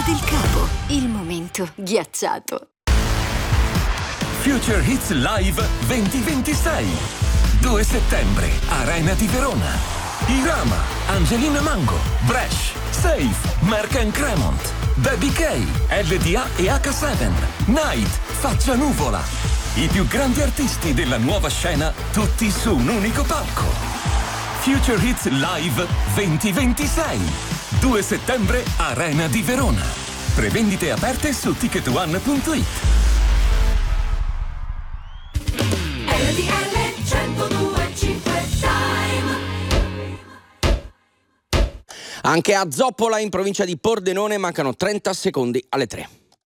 del capo. Il momento ghiacciato. Future Hits Live 2026. 2 settembre, Arena di Verona. Irama, Angelina Mango, Bresh, Safe, Mark Cremont, Baby K, LDA e H7, Night, Faccia Nuvola. I più grandi artisti della nuova scena, tutti su un unico palco. Future Hits Live 2026. 2 settembre, Arena di Verona. Prevendite aperte su ticketone.it. Anche a Zoppola, in provincia di Pordenone, mancano 30 secondi alle 3.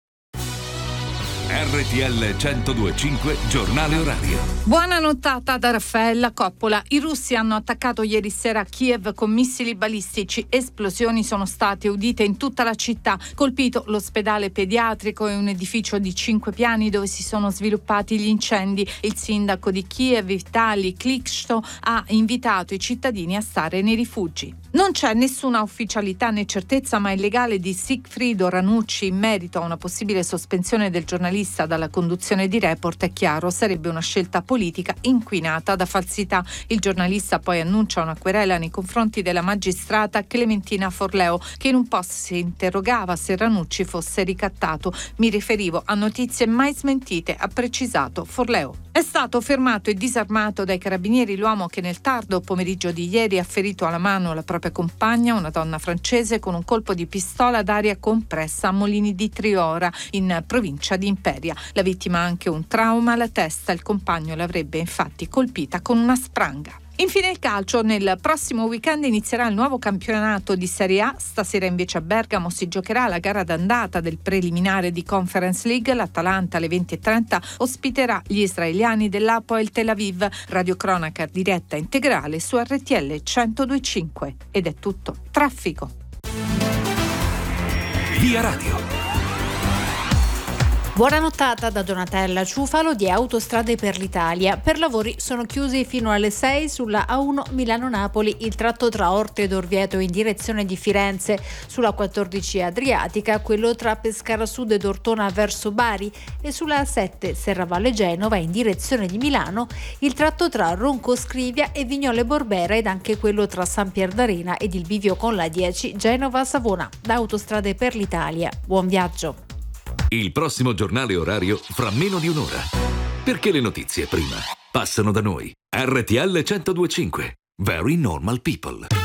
RTL 102.5 giornale orario. Buona nottata da Raffaella Coppola. I russi hanno attaccato ieri sera Kiev con missili balistici. Esplosioni sono state udite in tutta la città. Colpito l'ospedale pediatrico e un edificio di 5 piani dove si sono sviluppati gli incendi. Il sindaco di Kiev, Vitali Klitschko, ha invitato i cittadini a stare nei rifugi. Non c'è nessuna ufficialità né certezza, ma il legale di Sigfrido Ranucci in merito a una possibile sospensione del giornalista dalla conduzione di Report è chiaro, sarebbe una scelta politica inquinata da falsità. Il giornalista poi annuncia una querela nei confronti della magistrata Clementina Forleo, che in un post si interrogava se Ranucci fosse ricattato. Mi riferivo a notizie mai smentite, ha precisato Forleo. È stato fermato e disarmato dai carabinieri l'uomo che nel tardo pomeriggio di ieri ha ferito alla mano la propria compagna, una donna francese, con un colpo di pistola d'aria compressa a Molini di Triora, in provincia di Imperia. La vittima ha anche un trauma alla testa, il compagno l'avrebbe infatti colpita con una spranga. Infine il calcio, nel prossimo weekend inizierà il nuovo campionato di Serie A. Stasera invece a Bergamo si giocherà la gara d'andata del preliminare di Conference League. L'Atalanta alle 20:30 ospiterà gli israeliani dell'Hapoel Tel Aviv. Radiocronaca diretta integrale su RTL 102.5. Ed è tutto. Traffico. Via Radio. Buona nottata da Donatella Ciufalo di Autostrade per l'Italia. Per lavori sono chiusi fino alle 6 sulla A1 Milano-Napoli il tratto tra Orte ed Orvieto in direzione di Firenze, sulla 14 Adriatica quello tra Pescara Sud ed Ortona verso Bari e sulla A7 Serravalle Genova in direzione di Milano il tratto tra Ronco Scrivia e Vignole Borbera ed anche quello tra San Pier d'Arena ed il bivio con la 10 Genova-Savona. Da Autostrade per l'Italia, buon viaggio. Il prossimo giornale orario fra meno di un'ora. Perché le notizie prima passano da noi. RTL 102.5. Very Normal People.